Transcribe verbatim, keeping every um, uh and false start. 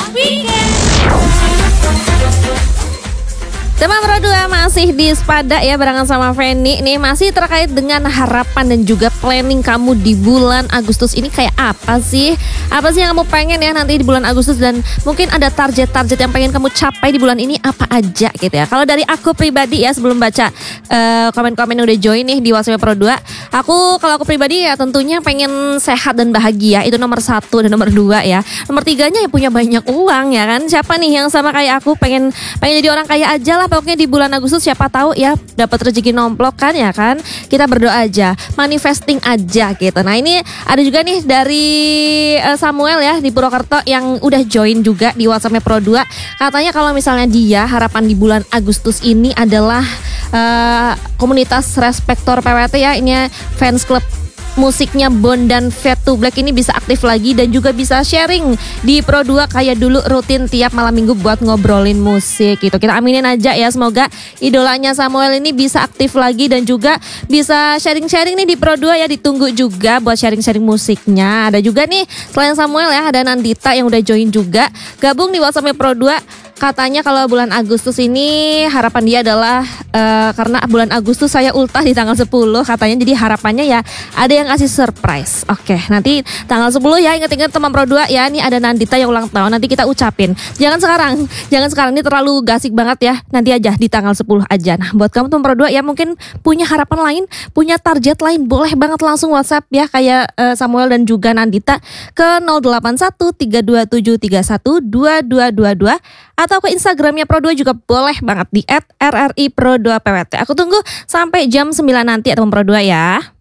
Weekend. Teman Pro dua masih di Sepada ya barengan sama Feni nih, masih terkait dengan harapan dan juga planning kamu di bulan Agustus ini kayak apa sih? Apa sih yang kamu pengen ya nanti di bulan Agustus, dan mungkin ada target-target yang pengen kamu capai di bulan ini apa aja gitu ya. Kalau dari aku pribadi ya, sebelum baca uh, komen-komen yang udah join nih di WhatsApp Pro dua, aku kalau aku pribadi ya tentunya pengen sehat dan bahagia, itu nomor satu, dan nomor dua ya. Nomor tiganya ya punya banyak uang ya kan. Siapa nih yang sama kayak aku pengen pengen jadi orang kaya aja lah pokoknya di bulan Agustus, siapa tahu ya dapat rezeki nomplok kan ya kan. Kita berdoa aja, manifesting aja gitu. Nah ini ada juga nih dari uh, Samuel ya di Purwokerto yang udah join juga di WhatsApp Pro dua. Katanya kalau misalnya dia harapan di bulan Agustus ini adalah uh, komunitas Respektor P W T ya, ini fans club musiknya Bond dan Fade to Black ini bisa aktif lagi dan juga bisa sharing di Pro dua kayak dulu rutin tiap malam minggu buat ngobrolin musik gitu. Kita aminin aja ya, semoga idolanya Samuel ini bisa aktif lagi dan juga bisa sharing-sharing nih di Pro dua ya. Ditunggu juga buat sharing-sharing musiknya. Ada juga nih selain Samuel ya, ada Nandita yang udah join juga gabung di WhatsApp Pro dua. Katanya kalau bulan Agustus ini harapan dia adalah uh, karena bulan Agustus saya ultah di tanggal sepuluh katanya, jadi harapannya ya ada yang kasih surprise. Oke, nanti tanggal sepuluh ya, ingat-ingat teman Pro dua ya, ini ada Nandita yang ulang tahun, nanti kita ucapin. Jangan sekarang, jangan sekarang, ini terlalu gasik banget ya, nanti aja di tanggal sepuluh aja. Nah buat kamu teman Pro dua ya mungkin punya harapan lain, punya target lain, boleh banget langsung WhatsApp ya kayak uh, Samuel dan juga Nandita ke nol delapan satu tiga dua tujuh tiga satu dua dua dua dua atau ke Instagramnya Pro dua juga boleh banget di et r r i pro dua p w t. Aku tunggu sampai jam sembilan nanti ya teman Pro dua ya.